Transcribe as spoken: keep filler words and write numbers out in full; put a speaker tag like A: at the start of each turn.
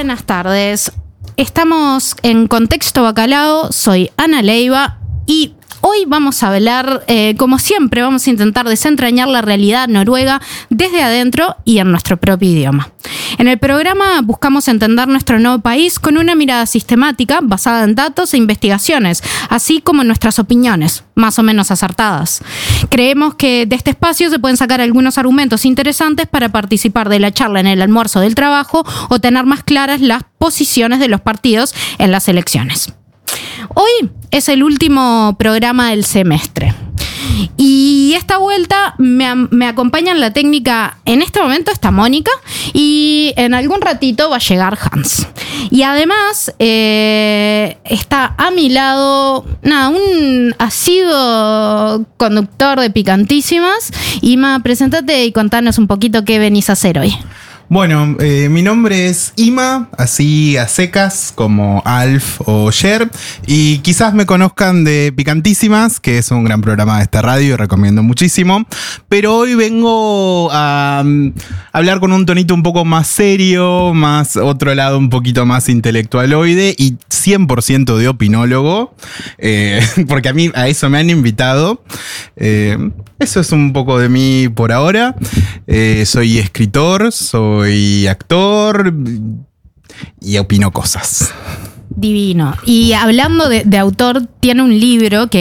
A: buenas tardes. Estamos en Contexto Bacalao, soy Ana Leiva y hoy vamos a hablar, eh, como siempre, vamos a intentar desentrañar la realidad noruega desde adentro y en nuestro propio idioma. En el programa buscamos entender nuestro nuevo país con una mirada sistemática basada en datos e investigaciones, así como en nuestras opiniones, más o menos acertadas. Creemos que de este espacio se pueden sacar algunos argumentos interesantes para participar de la charla en el almuerzo del trabajo o tener más claras las posiciones de los partidos en las elecciones. Hoy es el último programa del semestre y esta vuelta me, me acompaña en la técnica. En este momento está Mónica y en algún ratito va a llegar Hans. Y además eh, está a mi lado nada, un asiduo conductor de Picantísimas. Ima, preséntate y contanos un poquito qué venís a hacer hoy.
B: Bueno, eh, mi nombre es Ima, así a secas como Alf o Cher, y quizás me conozcan de Picantísimas, que es un gran programa de esta radio y recomiendo muchísimo, pero hoy vengo a, a hablar con un tonito un poco más serio, más otro lado un poquito más intelectualoide y cien por ciento de opinólogo, eh, porque a mí a eso me han invitado. Eh, eso es un poco de mí por ahora. Eh, soy escritor, soy Soy actor y opino cosas.
A: Divino. Y hablando de, de autor, tiene un libro que